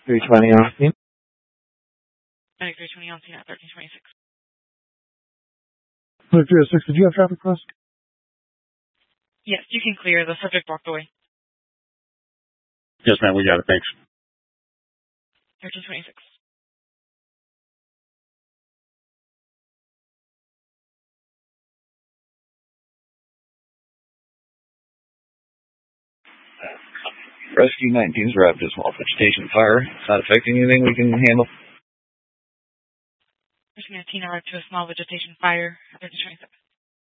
320 on scene. Medic 320 on scene at 1326. Medic 306, did you have traffic cross? Yes, you can clear. The subject walked away. Yes, ma'am, we got it. Thanks. 1326. Rescue 19's wrapped a small vegetation fire. It's not affecting anything we can handle. Rescue 19 arrived to a small vegetation fire at 1327.